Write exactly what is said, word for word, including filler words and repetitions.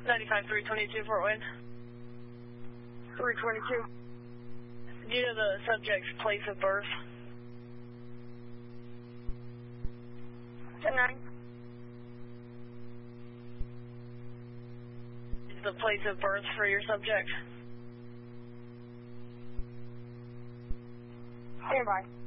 ninety-five three twenty-two, Fort Wayne. three twenty-two. Do you know the subject's place of birth? ten nine. Is the place of birth for your subject? Stand by.